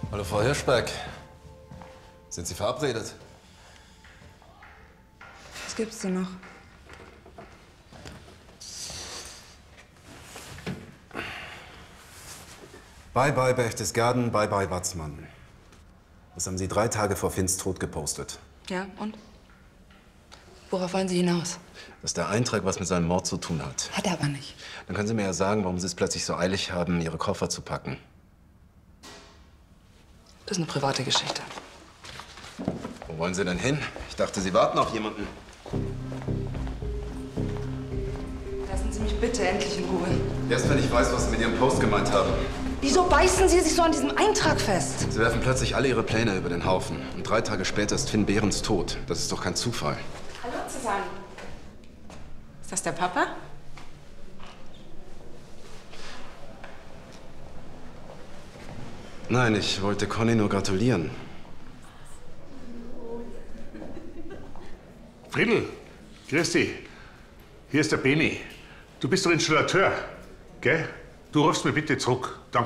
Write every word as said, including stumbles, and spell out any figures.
Hallo, Frau Hirschberg. Sind Sie verabredet? Was gibt's denn noch? Bye bye Berchtesgaden, bye bye Watzmann. Das haben Sie drei Tage vor Finns Tod gepostet. Ja, und? Worauf wollen Sie hinaus? Dass der Eintrag was mit seinem Mord zu tun hat. Hat er aber nicht. Dann können Sie mir ja sagen, warum Sie es plötzlich so eilig haben, Ihre Koffer zu packen. Das ist eine private Geschichte. Wo wollen Sie denn hin? Ich dachte, Sie warten auf jemanden. Lassen Sie mich bitte endlich in Ruhe. Erst wenn ich weiß, was Sie mit Ihrem Post gemeint haben. Wieso beißen Sie sich so an diesem Eintrag fest? Sie werfen plötzlich alle Ihre Pläne über den Haufen. Und drei Tage später ist Finn Behrens tot. Das ist doch kein Zufall. Hallo zusammen. Ist das der Papa? Nein, ich wollte Conny nur gratulieren. Friedl, grüß dich. Hier ist der Beni. Du bist doch Installateur, gell? Du rufst mich bitte zurück. Danke.